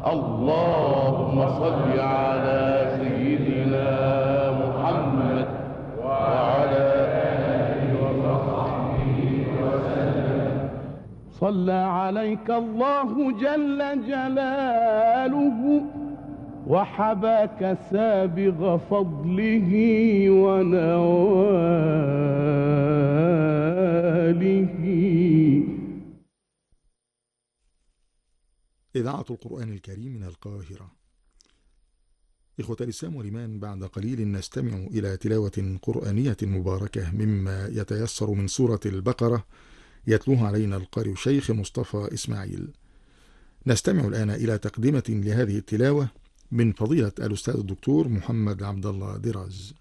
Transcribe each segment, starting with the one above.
اللهم صل على سيدنا محمد وعلى آله وصحبه وسلم. صلى عليك الله جل جلاله وحباك سابغ فضله ونواله. إذاعة القرآن الكريم من القاهرة. إخوة الإسلام والإيمان، بعد قليل نستمع إلى تلاوة قرآنية مباركة مما يتيسر من سورة البقرة يتلوها علينا القارئ الشيخ مصطفى إسماعيل. نستمع الآن إلى تقدمة لهذه التلاوة من فضيلة الأستاذ الدكتور محمد عبد الله دراز.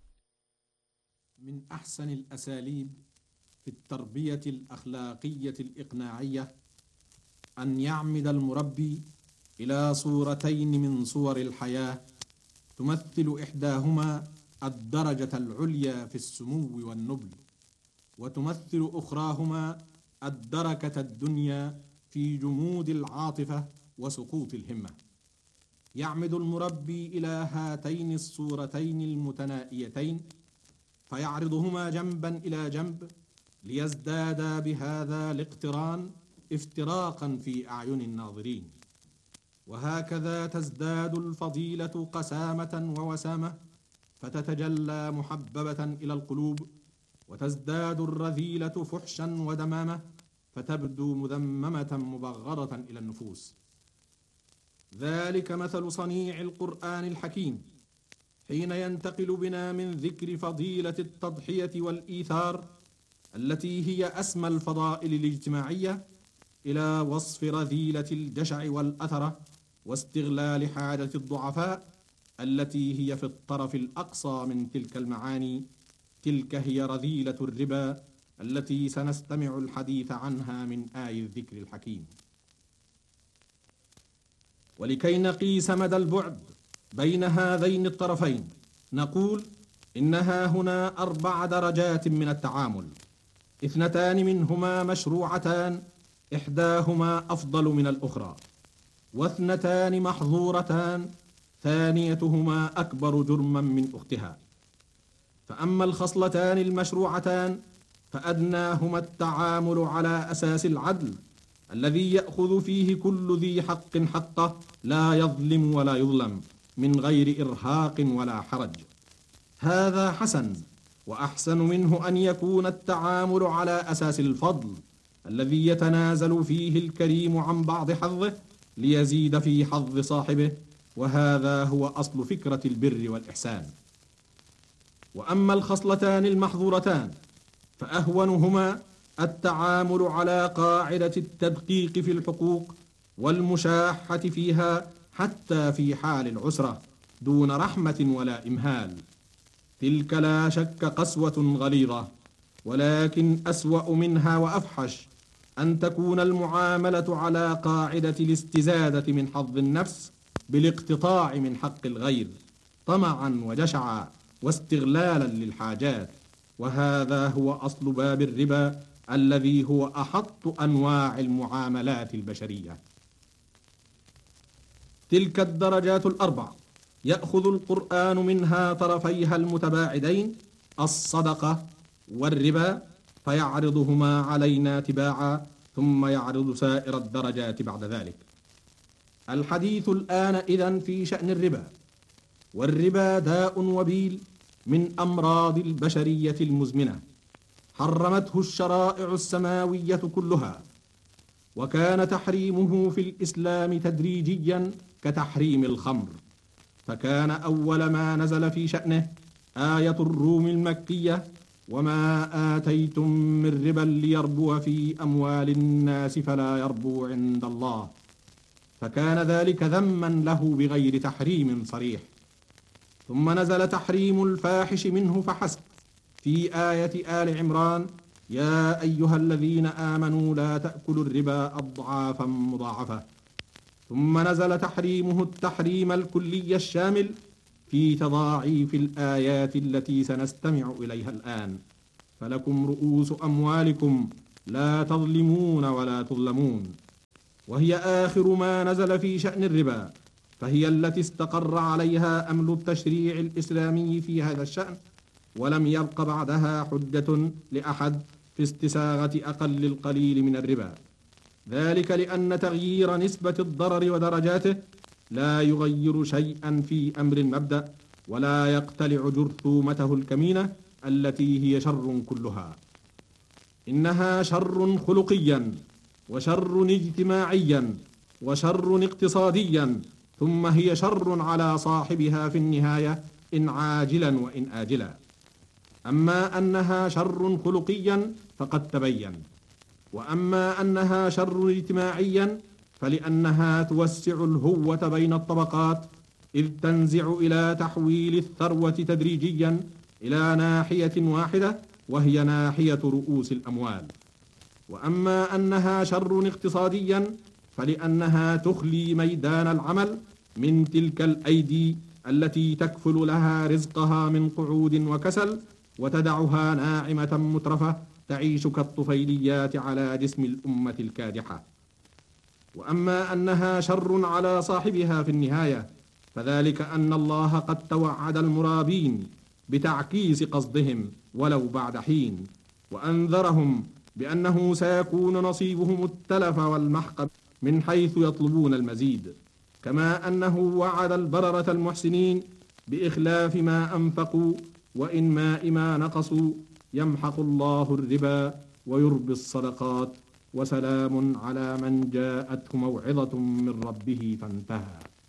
من أحسن الأساليب في التربية الأخلاقية الإقناعية أن يعمد المربي إلى صورتين من صور الحياة تمثل إحداهما الدرجة العليا في السمو والنبل، وتمثل أخراهما الدركة الدنيا في جمود العاطفة وسقوط الهمة. يعمد المربي إلى هاتين الصورتين المتنائيتين فيعرضهما جنبا إلى جنب ليزدادا بهذا الاقتران افتراقا في أعين الناظرين، وهكذا تزداد الفضيلة قسامة ووسامة فتتجلى محببة إلى القلوب، وتزداد الرذيلة فحشا ودمامة فتبدو مذممة مبغضة إلى النفوس. ذلك مثل صنيع القرآن الحكيم حين ينتقل بنا من ذكر فضيلة التضحية والإيثار التي هي أسمى الفضائل الاجتماعية إلى وصف رذيلة الجشع والأثرة واستغلال حاجة الضعفاء التي هي في الطرف الأقصى من تلك المعاني. تلك هي رذيلة الربا التي سنستمع الحديث عنها من آي الذكر الحكيم. ولكي نقيس مدى البعد بين هذين الطرفين نقول إنها هنا 4 درجات من التعامل، 2 منهما مشروعتان إحداهما أفضل من الأخرى، و2 محظورتان ثانيتهما أكبر جرما من أختها. فأما الخصلتان المشروعتان فأدناهما التعامل على أساس العدل الذي يأخذ فيه كل ذي حق حقه لا يظلم ولا يظلم من غير إرهاق ولا حرج. هذا حسن، وأحسن منه أن يكون التعامل على أساس الفضل الذي يتنازل فيه الكريم عن بعض حظه ليزيد في حظ صاحبه، وهذا هو أصل فكرة البر والإحسان. وأما الخصلتان المحظورتان فأهونهما التعامل على قاعدة التدقيق في الحقوق والمشاحة فيها حتى في حال العسرة دون رحمة ولا إمهال. تلك لا شك قسوة غليظة، ولكن أسوأ منها وأفحش أن تكون المعاملة على قاعدة الاستزادة من حظ النفس بالاقتطاع من حق الغير طمعا وجشعا واستغلالا للحاجات، وهذا هو أصل باب الربا الذي هو أحط أنواع المعاملات البشرية. تلك الدرجات 4 يأخذ القرآن منها طرفيها المتباعدين الصدقة والربا فيعرضهما علينا تباعا، ثم يعرض سائر الدرجات بعد ذلك. الحديث الآن إذن في شأن الربا، والربا داء وبيل من أمراض البشرية المزمنة حرمته الشرائع السماوية كلها، وكان تحريمه في الإسلام تدريجيا كتحريم الخمر، فكان أول ما نزل في شأنه آية الروم المكية: وما آتيتم من ربا ليربو في أموال الناس فلا يربو عند الله، فكان ذلك ذما له بغير تحريم صريح. ثم نزل تحريم الفاحش منه فحسب في آية آل عمران: يا أيها الذين آمنوا لا تأكلوا الربا أضعافا مضاعفة. ثم نزل تحريمه التحريم الكلي الشامل في تضاعيف الآيات التي سنستمع إليها الآن: فلكم رؤوس أموالكم لا تظلمون ولا تظلمون. وهي آخر ما نزل في شأن الربا، فهي التي استقر عليها أمل التشريع الإسلامي في هذا الشأن، ولم يبق بعدها حجة لأحد في استساغة أقل القليل من الربا، ذلك لأن تغيير نسبة الضرر ودرجاته لا يغير شيئا في أمر المبدأ، ولا يقتلع جرثومته الكمينة التي هي شر كلها. إنها شر خلقيا، وشر اجتماعيا، وشر اقتصاديا، ثم هي شر على صاحبها في النهاية إن عاجلا وإن آجلا. أما أنها شر خلقيا فقد تبين، وأما أنها شر اجتماعيا فلأنها توسع الهوة بين الطبقات، إذ تنزع إلى تحويل الثروة تدريجيا إلى ناحية واحدة، وهي ناحية رؤوس الأموال. وأما أنها شر اقتصاديا فلأنها تخلي ميدان العمل من تلك الأيدي التي تكفل لها رزقها من قعود وكسل، وتدعها ناعمة مترفة تعيش كالطفيليات على جسم الأمة الكادحة. وأما أنها شر على صاحبها في النهاية فذلك أن الله قد توعد المرابين بتعكيس قصدهم ولو بعد حين، وأنذرهم بأنه سيكون نصيبهم التلف والمحق من حيث يطلبون المزيد، كما أنه وعد البررة المحسنين بإخلاف ما أنفقوا وإنماء ما نقصوا، يمحق الله الربا ويربي الصدقات، وسلام على من جاءته موعظة من ربه فانتهى.